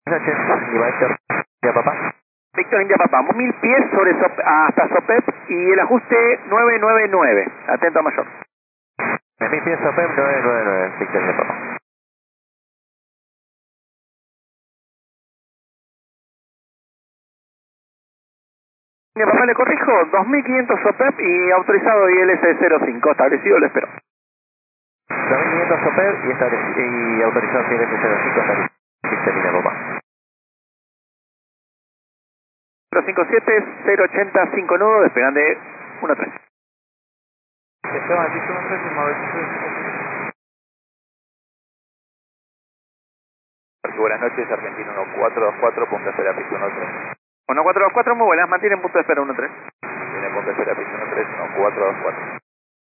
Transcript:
Buenas noches, Lima Víctor, India Papá. Víctor India Papá, 1000 pies sobre hasta Sopep y el ajuste 999. Atento a mayor. 1000 pies Sopep 999, Víctor India Papá. India Papá, le corrijo, 2500 Sopep y autorizado ILS 05, establecido, lo espero. 2500 Sopep y autorizado CLS05 establecido, Víctor India Papá. 057-080 nudo, despegan de 13. Esteban, aquí son 13 y mover. Buenas noches, Argentino 1424, punto de espera, piso 13. 1424, muy buenas, mantienen punto de espera 13. Tiene punto de espera, piso 13, 1424.